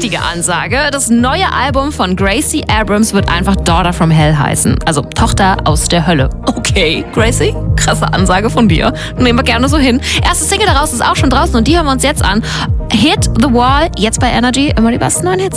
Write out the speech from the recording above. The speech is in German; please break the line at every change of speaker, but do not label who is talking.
Wichtige Ansage, das neue Album von Gracie Abrams wird einfach Daughter from Hell heißen. Also Tochter aus der Hölle. Okay, Gracie, krasse Ansage von dir. Nehmen wir gerne so hin. Erste Single daraus ist auch schon draußen und die hören wir uns jetzt an. Hit the Wall, jetzt bei Energy, immer die besten neuen Hits.